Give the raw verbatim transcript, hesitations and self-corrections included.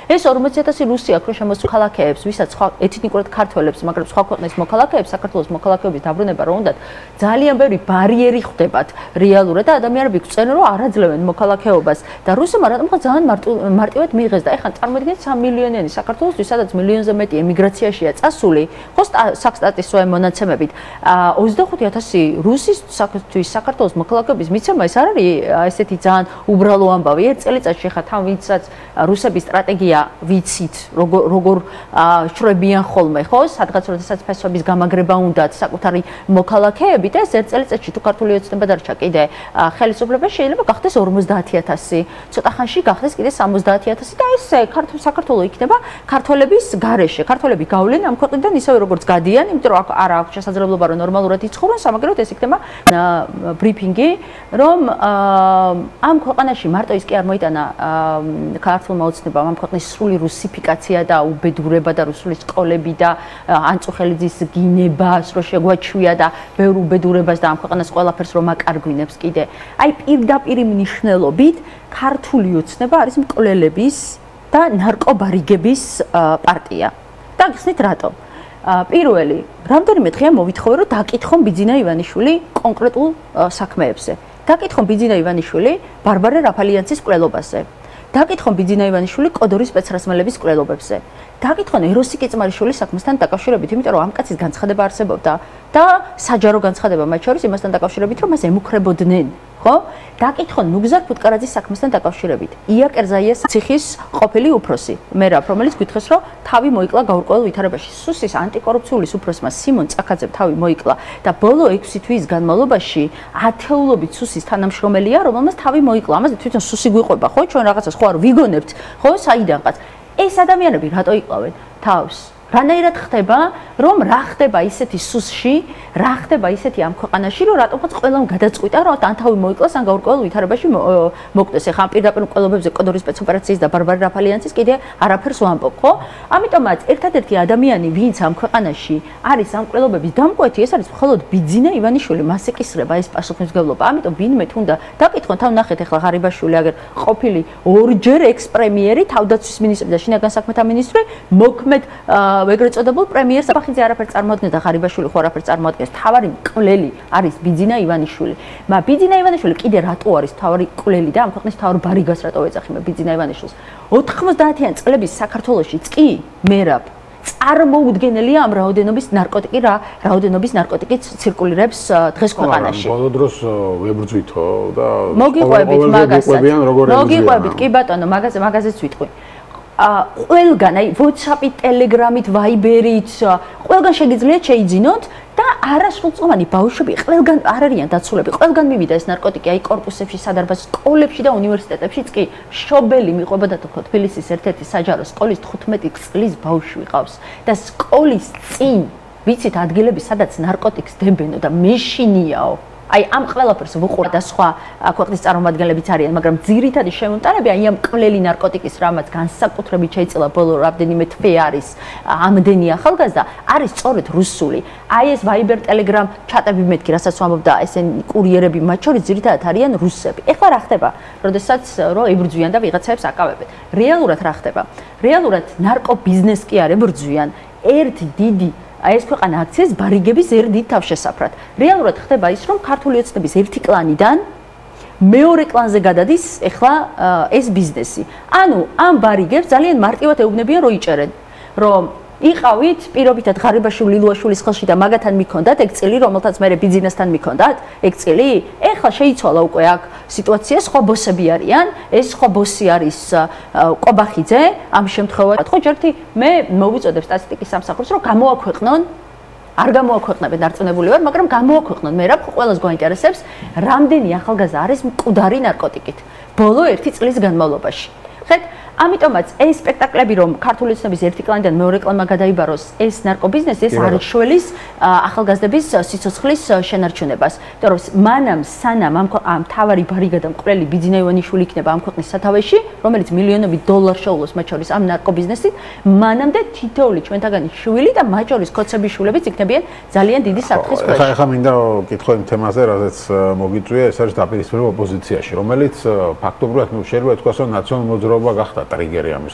ეს ორმოცი ათასი რუსი აქვს რომ შემოსულ ქალაქებს, ვისაც სხვა ეთნიკურად ქართველებს, მაგრამ სხვა ქვეყნის მოქალაქეებს, საქართველოს მოქალაქეობის დაბრუნება რომ უნდათ, ძალიან ბევრი ბარიერი ხდებათ რეალურად და ადამიანები გვწენენ რომ არ აძლევენ მოქალაქეობას და რუსებმა რატომ ხა ძალიან მარტივად მიიღეს და ეხლა წარმოიდგინეთ სამი მილიონიანი საქართველოსთვის, სადაც მილიონზე მეტი ემიგრაციაშია წასული, ხო სტატისტიკურ მონაცემებით ოცდახუთი ათასი რუსისთვის საქართველოს მოქალაქეობის მიცემა ეს არ არის ესეთი ძალიან უბრალო ამბავი. ერთ წელიწადში ხა თან ვინცაც რუსების სტრატეგია ვიცით, როგორ როგორ შრებიან ხოლმე, ხო? სადღაც როდესაც ფესვების გამაგრება უნდათ საკუთარი მოქალაქეები და ეს ერთ წელიწადში თუ ქართული ოცნება დარჩა კიდე ხელისუფლება შეიძლება გახდეს ორმოცდაათი ათასი. ცოტა ხანში გახდეს კიდე სამოცდაათი ათასი და ეს საქართველოს იქნება ქართველების გარეშე. ქართველები გავლენ ამ ქვეყნიდან ისევე როგორც გადიან, იმიტომ რომ არ აქვს შესაძლებლობა რომ ნორმალურად იცხოვრონ, სამაგეროდ ეს იქნება ბრიფინგი, რომ ამ ქვეყანაში მარტო ის კი არ მოიტანა ქართულმა ოცნებამ ამ ქვეყნის სრული რუსიფიკაცია და უბედურება და რუსული სკოლები და ანწუხელიძის გინებას რო შეგვაჩვია და ბევრ უბედურებას და ამ ქვეყანას ყველაფერს რომ აკარგვინებს კიდე. აი პირდაპირ მნიშვნელობით ქართული ოცნება არის მკვლელების და ნარკობარიგების პარტია. და გიხსნით რატო? პირველი, რამდენიმე დღეა მოვითხოვე რომ დაკითხონ ბიძინა ივანიშვილი კონკრეტულ საქმეებზე. დაკითხონ ბიძინა ივანიშვილი ბარბარე რაფალიანცის მკვლელობაზე. დაკითხონ ბიძინა ივანიშვილი კოდორის სპეცრასმელების მკვლელობებზე. დაკითხონ ეროსი კიწმარიშვილის საქმესთან დაკავშირებით, იმიტომ რომ ამ კაცის განცხადება არსებობდა და საჯარო განცხადება მათ შორის იმასთან დაკავშირებით, რომ მას ემუქრებოდნენ, ხო? დაკითხონ ნუგზარ ფუტკარაძის საქმესთან დაკავშირებით. ია კერზაიას ციხის ყოფილი უფროსი, მერაბ, რომელიც გითხეს, რომ თავი მოიკლა გაურკვეველ ვითარებაში. სუსის ანტიკორუფციული უფროსმა სიმონ წაქაძემ თავი მოიკლა და ბოლო ექვსი თვის განმავლობაში ათეულობით სუსის თანამშრომელია, რომელმაც თავი მოიკლა. ამაზე თვითონ სუსი გვიყვება, ხო? ჩვენ რაღაცას ხო არ ვიგონებთ, ხო? საიდანღაც. ეს ადამიანები რატო იკლავენ თავს? რანაირად ხდება, რომ რა ხდება ისეთი სუსში, რა ხდება ისეთი ამ ქვეყანაში, რომ რატომღაც ყველამ გადაწყვიტა, რომ თან თავი მოიკლას, ან გაურკვეველ ვითარებაში მოკვდეს. ეხლა ამ პირდაპირ მკვლელობებზე კოდორის სპეცოპერაციის და ბარბარე რაფალიანცის კიდე არაფერს ვამბობ, ხო? ამიტომაც ერთადერთი ადამიანი, ვინც ამ ქვეყანაში არის ამ მკვლელობების დამკვეთი, ეს არის მხოლოდ ბიძინა ივანიშვილი, მას ეკისრება ეს პასუხისმგებლობა. ამიტომ ვინმე თუნდა დაკითხონ, თან ნახეთ ეხლა ღარიბაშვილი აგერ ყოფილი ორჯერ ექს-პრემიერი, თავდაცვის მინისტრი და შინაგან საქმეთა მინისტრი, მოქმედ ეგრეთ წოდებულ პრემიერს საფახიძე არაფერს წარმოადგენს და ღარიბაშვილი ხო არაფერს წარმოადგენს. თავარი მკვლელი არის ბიძინა ივანიშვილი. მა ბიძინა ივანიშვილი კიდე რატო არის თავარი მკვლელი და ამ ქვეყნის თავარ ბარიგას რატო ეძახიან ბიძინა ივანიშვილს? ოთხმოცდაათიან წლების საქართველოშიც კი მერაბ წარმოუდგენელია ამ რაოდენობის ნარკოტიკი რა რაოდენობის ნარკოტიკი ცირკულირებს დღეს ქვეყანაში. ბოლო დროს ვებრძვითო და მოგიყვებით მაგასაც. მოგიყვებით კი ბატონო, მაგაზე მაგაზეც ვიტყვი. ყველგან აი WhatsApp-ით, Telegram-ით, Viber-ით, ყველგან შეგიძლიათ შეიძინოთ და არასრულწლოვანი ბავშვები ყველგან არ არიან დაცულები. ყველგან მივიდა ეს ნარკოტიკი აი კორპუსებში, სადარბაზ სკოლებში და უნივერსიტეტებშიც კი მშობელი მიყვება და თქო თბილისის ერთ-ერთი საჯარო სკოლის თხუთმეტი წლის ბავშვი ყავს და სკოლის წინ ვიცით ადგილები სადაც ნარკოტიკს დებენო და მეშინიაო. აი ამ ყველაფერს ვუყურებ და სხვა ქვეყნის წარმომადგენლებიც არიან, მაგრამ ძირითადი შემომტანები აი ამ მკვლელი ნარკოტიკის რამაც განსაკუთრებით შეიცვალა ბოლო რამდენიმე თვე არის ამდენი ახალგაზრდა არის სწორედ რუსული. აი ეს Viber, Telegram ჩატები მეთქი, რასაც ვამბობ და ესენი კურიერები მათ შორის ძირითადად არიან რუსები. ეხლა რა ხდება? როდესაც რომ ებრძვიან და ვიღაცებს აკავებენ. რეალურად რა ხდება? რეალურად ნარკობიზნეს კი არ ებრძვიან. ერთი დიდი აი ეს ქვეყანა აქციას ბარიგების ერთ დიდ თავშესაფრად. რეალურად ხდება ის, რომ ქართული ოცნების ერთი კლანიდან მეორე კლანზე გადადის ეხლა ეს ბიზნესი. ანუ ამ ბარიგებს ძალიან მარტივად ეუბნებიან რომ იჭერენ. რომ იყავით პირობითად ღარიბაშვილი ლილუაშვილის ხელში და მაგათან მიქონდათ ეგ წილი, რომელთაც მე ბიზნესთან მიქონდათ ეგ წილი. ეხლა შეიცვალა უკვე აქ სიტუაცია, სხვა ბოსები არიან, ეს სხვა ბოსი არის ყობახიძე ამ შემთხვევაში. ხო ჯერთი მე მოვუწოდებ სტატისტიკის სამსახურს, რომ გამოაქვეყნონ არ გამოაქვეყნებენ დარწმუნებული ვარ, მაგრამ გამოაქვეყნონ მე რა ყველას გვაინტერესებს, რამდენი ახალგაზრდა არის მკვდარი ნარკოტიკით ბოლო ერთი წლის განმავლობაში. ხედავთ ამიტომაც ეს სპექტაკლები რომ ქართული ოცნების ერთი კლანიდან მეორე კლანმა გადაიბაროს ეს ნარკობიზნესი ეს არ შველის ახალგაზრდების სიცოცხლის შენარჩუნებას. იმიტომ რომ მანამ სანამ ამ თავარი ბარიგა და მკვლელი ბიძინა ივანიშვილი იქნება ამ ქვეყნის სათავეში, რომელიც მილიონობით დოლარს შეულოს მათ შორის ამ ნარკობიზნესით, მანამდე თითოეული ჩვენთაგანი შვილი და მათ შორის ქოცების შვილებიც იქნებიან ძალიან დიდი საფრთხის ქვეშ. ეხლა ეხლა მინდა კითხო იმ თემაზე, რაზეც მოგიწვია, ეს არის დაპირისპირება ოპოზიციაში, რომელიც ფაქტობრივად შეიძლება ითქვას, რომ ნაციონალურ მოძრაობა გახდა ტრიგერი ამის